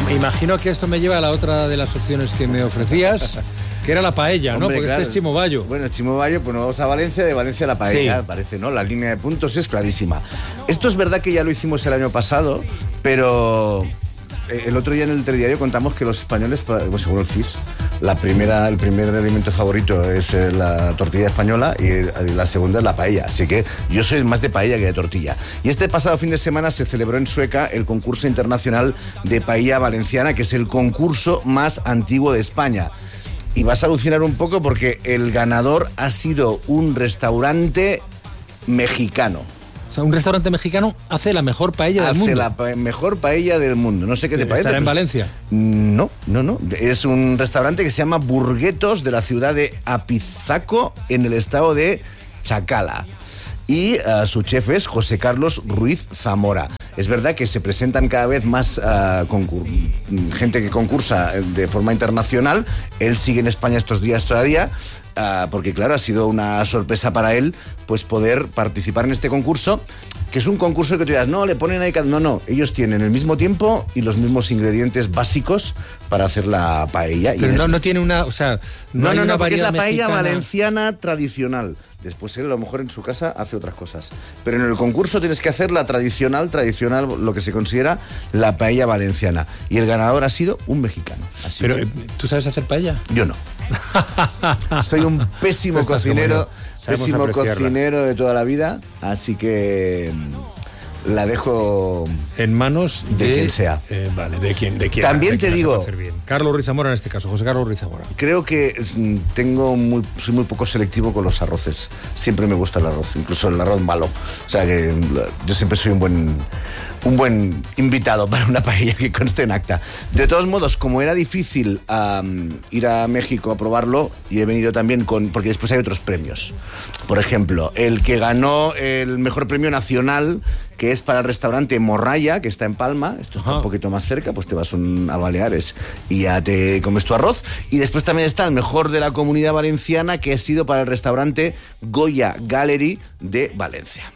Imagino que esto me lleva a la otra de las opciones que me ofrecías, que era la paella, ¿no? Hombre, porque claro. este es Chimobayo. Bueno, Chimobayo, pues nos vamos a Valencia, de Valencia a la paella, Sí. parece, ¿no? La línea de puntos es clarísima. Esto es verdad que ya lo hicimos el año pasado, pero el otro día en el telediario contamos que los españoles, pues según el CIS, el primer alimento favorito es la tortilla española y la segunda es la paella. Así que yo soy más de paella que de tortilla. Y este pasado fin de semana se celebró en Sueca el concurso internacional de paella valenciana, que es el concurso más antiguo de España. Y vas a alucinar un poco porque el ganador ha sido un restaurante mexicano. O sea, un restaurante mexicano hace la mejor paella del mundo. Hace la mejor paella del mundo. No sé qué te parece. ¿Estará en Valencia? No. Es un restaurante que se llama Burguetos, de la ciudad de Apizaco, en el estado de Chacala. Y su chef es José Carlos Ruiz Zamora. Es verdad que se presentan cada vez más gente que concursa de forma internacional. Él sigue en España estos días todavía, porque claro, ha sido una sorpresa para él pues poder participar en este concurso, que es un concurso que tú dirás, no, le ponen ahí... No, ellos tienen el mismo tiempo y los mismos ingredientes básicos para hacer la paella. Pero no tiene una... O sea, No, hay una porque es la variedad paella mexicana valenciana tradicional. Después él a lo mejor en su casa hace otras cosas. Pero en el concurso tienes que hacer la tradicional, lo que se considera la paella valenciana. Y el ganador ha sido un mexicano. Así Pero, que ¿tú sabes hacer paella? yo no. Soy un pésimo Tú estás como cocinero, yo. Sabemos pésimo apreciarla. cocinero de toda la vida. Así que la dejo En manos de quien sea. Vale, de quien También te digo... hacer bien. Carlos Ruiz Zamora en este caso, José Carlos Ruiz Zamora. Creo que soy muy poco selectivo con los arroces. Siempre me gusta el arroz, incluso el arroz malo. O sea que yo siempre soy un buen invitado para una paella que conste en acta. De todos modos, como era difícil ir a México a probarlo, y he venido también porque después hay otros premios. Por ejemplo, el que ganó el mejor premio nacional, que es para el restaurante Morralla, que está en Palma. Esto está un poquito más cerca, pues te vas a Baleares y ya te comes tu arroz. Y después también está el mejor de la Comunidad Valenciana, que ha sido para el restaurante Goya Gallery de Valencia.